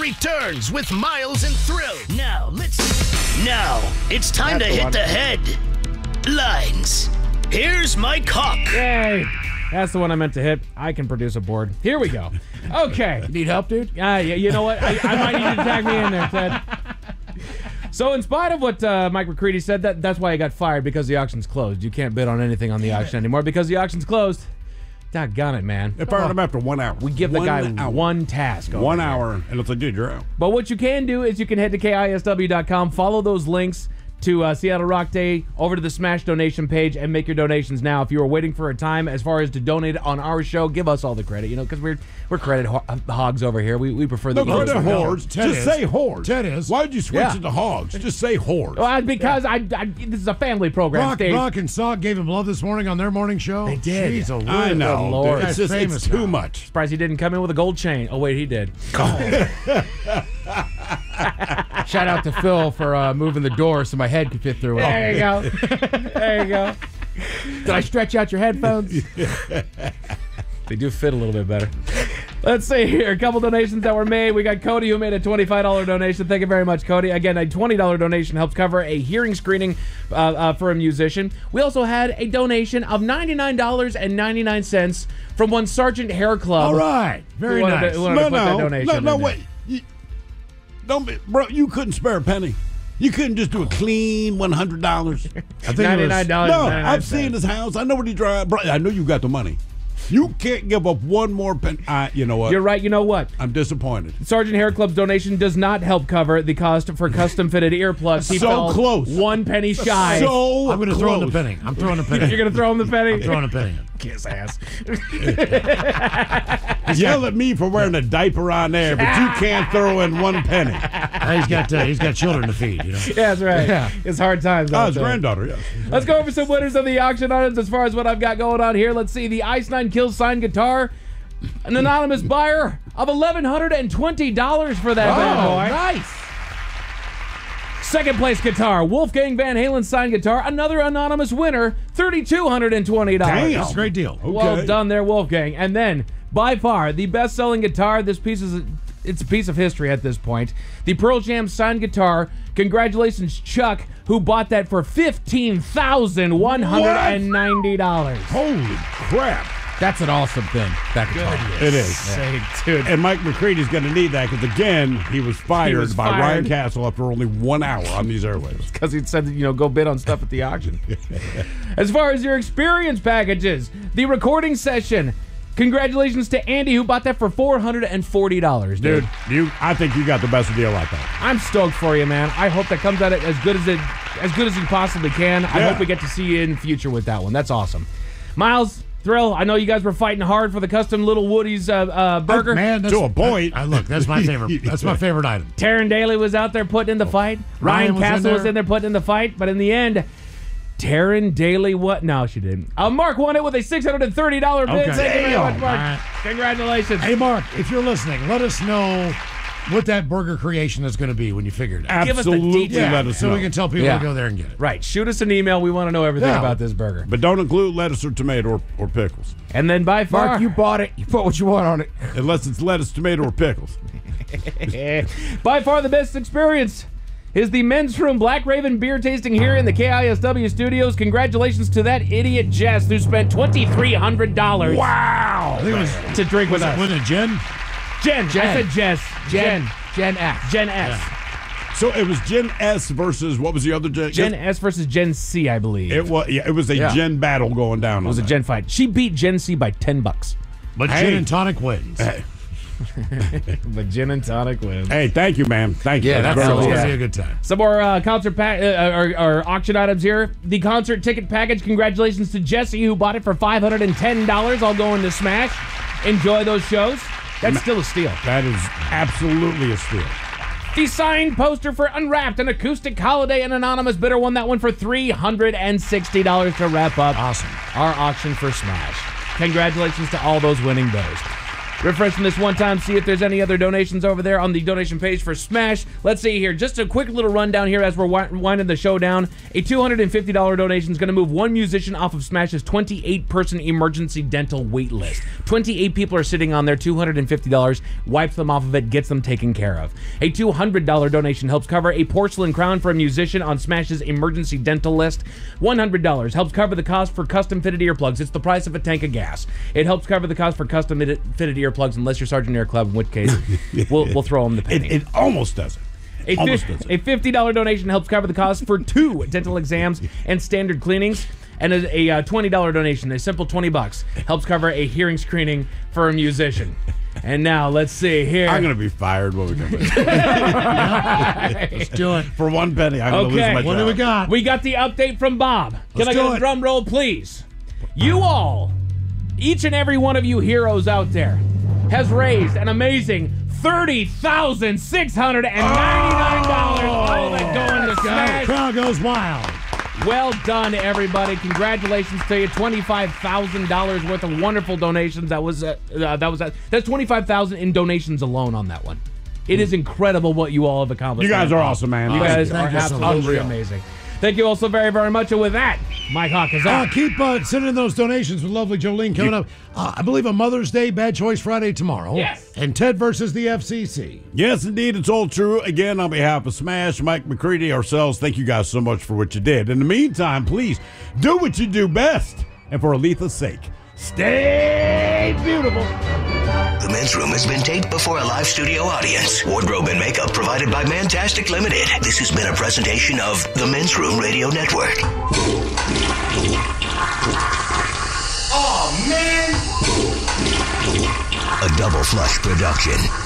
returns with Miles and Thrill. Now, it's time to hit the headlines. Here's Mike Hawk. Yay. That's the one I meant to hit. I can produce a board. Here we go. Okay. Need help, dude? Yeah, you know what? I might need you to tag me in there, Ted. So in spite of what Mike McCready said, that's why he got fired, because the auction's closed. You can't bid on anything on the auction anymore because the auction's closed. Doggone it, man. They fired him after 1 hour. We give the guy one task. 1 hour, and it's like, dude, you're out. But what you can do is you can head to KISW.com, follow those links to Seattle Rock Day, over to the Smash donation page, and make your donations now. If you were waiting for a time as far as to donate on our show, give us all the credit, because we're credit hogs over here. We prefer the credit whores. Just say whores. Ted is. Why did you switch it to hogs? Just say whores. Well, because this is a family program. Brock and Saw gave him love this morning on their morning show. They did. Jeez, I know. Lord. It's just it's too much. Surprised he didn't come in with a gold chain. Oh, wait, he did. Shout out to Phil for moving the door so my head could fit through it. There you go. There you go. Did I stretch out your headphones? They do fit a little bit better. Let's see here. A couple donations that were made. We got Cody, who made a $25 donation. Thank you very much, Cody. Again, a $20 donation helps cover a hearing screening for a musician. We also had a donation of $99.99 from one Sergeant Hair Club. All right. Very nice. No, wait. Don't be, bro. You couldn't spare a penny. You couldn't just do a clean $100. I think $99. No, I've seen his house. I know what he drives. Bro, I know you got the money. You can't give up one more penny. You know what? You're right. You know what? I'm disappointed. Sergeant Hair Club's donation does not help cover the cost for custom-fitted earplugs. He fell close. 1 penny shy. I'm going to throw in the penny. I'm throwing a penny. You're going to throw him the penny? I'm throwing a penny. Kiss ass. Yell at me for wearing a diaper on there, but you can't throw in 1 penny. He's got children to feed, Yeah, that's right. Yeah. It's hard times. His granddaughter, yes. Let's go over some winners of the auction items as far as what I've got going on here. Let's see. The Ice Nine Kills signed guitar. An anonymous buyer of $1,120 for that bad boy. Nice. Second place guitar, Wolfgang Van Halen signed guitar. Another anonymous winner, $3,220. Damn. That's a great deal. Okay. Well done there, Wolfgang. And then, by far, the best-selling guitar. It's a piece of history at this point. The Pearl Jam signed guitar. Congratulations, Chuck, who bought that for $15,190. Holy crap. That's an awesome thing. That guitar. It is. Dude. And Mike McCready's going to need that because, again, he was fired by Ryan Castle after only 1 hour on these airwaves. Because he said, go bid on stuff at the auction. As far as your experience packages, the recording session. Congratulations to Andy, who bought that for $440. Dude, I think you got the best deal like that. I'm stoked for you, man. I hope that comes out as good as you possibly can. Yeah. I hope we get to see you in the future with that one. That's awesome. Miles, Thrill, I know you guys were fighting hard for the custom Little Woody's burger. Man, to a point. Look, that's my favorite. That's my favorite item. Taryn Daly was out there putting in the fight. Ryan Castle was in there putting in the fight. But in the end, Taryn Daly, what? No, she didn't. Mark won it with a $630 bid. Okay. Thank you very much, Mark. Right. Congratulations. Hey, Mark, if you're listening, let us know what that burger creation is going to be when you figure it out. Absolutely, let us know. So we can tell people to go there and get it. Right. Shoot us an email. We want to know everything about this burger. But don't include lettuce or tomato or pickles. And then by far... Mark, you bought it. You put what you want on it. Unless it's lettuce, tomato, or pickles. By far the best experience is the Men's Room Black Raven beer tasting here in the KISW studios. Congratulations to that idiot Jess who spent $2,300. Wow! To drink with us. Was it Jen? Jen. I said Jess. Jen S. Jen S. Yeah. So it was Gen S versus, what was the other Gen? Gen S versus Gen C, I believe. It was a Gen battle going down. It was a Gen fight. She beat Gen C by $10. But Gin and Tonic wins. But Gin and Tonic wins. Hey, thank you, man. Thank you. Yeah, that's always a good time. Some more concert or auction items here. The concert ticket package. Congratulations to Jesse, who bought it for $510. I'll go into Smash. Enjoy those shows. That's still a steal. That is absolutely a steal. The signed poster for Unwrapped, an acoustic holiday, an anonymous bidder won that one for $360 to wrap up our auction for Smash. Congratulations to all those winning bidders. Refreshing this one time, see if there's any other donations over there on the donation page for Smash. Let's see here. Just a quick little rundown here as we're winding the show down. A $250 donation is going to move one musician off of Smash's 28-person emergency dental wait list. 28 people are sitting on there. $250 wipes them off of it, gets them taken care of. A $200 donation helps cover a porcelain crown for a musician on Smash's emergency dental list. $100 helps cover the cost for custom-fitted earplugs. It's the price of a tank of gas. It helps cover the cost for custom-fitted earplugs, unless you're Sergeant Air Club, in which case we'll throw them the penny. It almost doesn't. A $50 donation helps cover the cost for 2 dental exams and standard cleanings. And a $20 donation, a simple $20, helps cover a hearing screening for a musician. And now, let's see here. I'm going to be fired when we come back. Let's do it. For one penny, I'm going to lose my job. What do we got? We got the update from Bob. Can I get a drum roll, please? You all, each and every one of you heroes out there, has raised an amazing $30,699. All that going to Smash. Crowd goes wild. Well done, everybody. Congratulations to you. $25,000 worth of wonderful donations. That's $25,000 in donations alone on that one. It is incredible what you all have accomplished. You guys are awesome, man. You guys are Thank you so much. absolutely amazing. Thank you all so very, very much. And with that, Mike Hawk is out. Keep sending those donations with lovely Jolene coming up. I believe a Mother's Day Bad Choice Friday tomorrow. Yes. And Ted versus the FCC. Yes, indeed. It's all true. Again, on behalf of Smash, Mike McCready, ourselves, thank you guys so much for what you did. In the meantime, please do what you do best. And for Aletha's sake, stay beautiful. The Men's Room has been taped before a live studio audience. Wardrobe and makeup provided by Mantastic Limited. This has been a presentation of the Men's Room Radio Network. Oh, man! A Double Flush production.